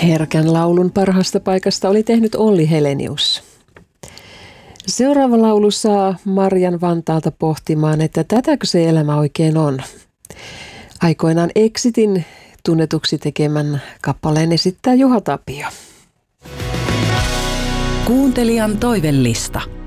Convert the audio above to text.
Herkän laulun parhaasta paikasta oli tehnyt Olli Helenius. Seuraava laulu saa Marjan Vantaalta pohtimaan, että tätäkö se elämä oikein on. Aikoinaan Exitin tunnetuksi tekemän kappaleen esittää Juha Tapio. Kuuntelijan toivellista.